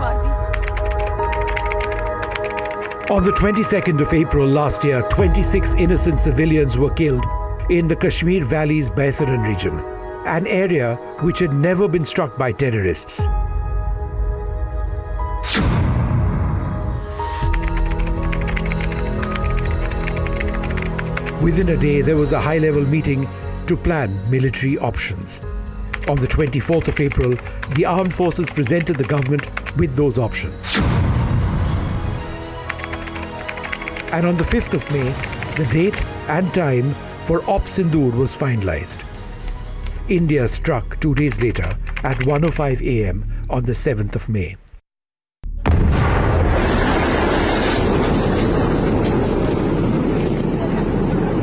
On the 22nd of April last year, 26 innocent civilians were killed in the Kashmir Valley's Baisaran region, an area which had never been struck by terrorists. Within a day, there was a high-level meeting to plan military options. On the 24th of April, the armed forces presented the government with those options. And on the 5th of May, the date and time for Op Sindoor was finalized. India struck 2 days later at 1:05 a.m. on the 7th of May.